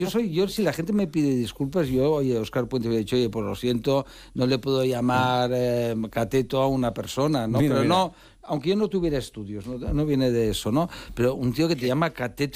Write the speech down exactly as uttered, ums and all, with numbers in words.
Yo soy, yo si la gente me pide disculpas, yo, oye, Óscar Puente me ha dicho, oye, pues lo siento, no le puedo llamar eh, cateto a una persona, ¿no? Mira, Pero mira. no, aunque yo no tuviera estudios, no, no viene de eso, ¿no? Pero un tío que te llama cateto